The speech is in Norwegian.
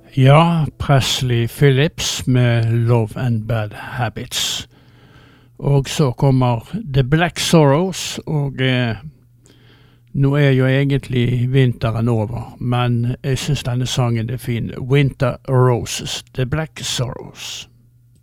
Ja, Presley Phillips med Love and Bad Habits. Og så kommer The Black Sorrows, og nå jo egentlig vinteren over, men jeg synes denne sangen fin. Winter Roses, The Black Sorrows.